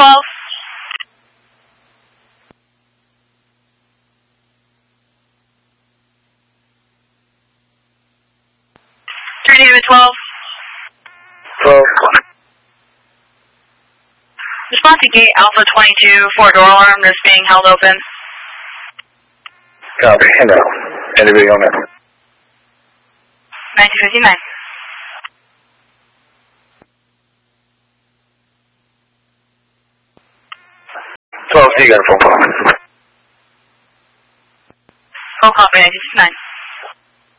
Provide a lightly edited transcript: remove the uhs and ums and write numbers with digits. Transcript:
12. David 12. 12. Response to gate Alpha 22, 4-door alarm is being held open. Copy. No. Anybody on it? 1959. 12, you got a phone call. Phone call for 1959.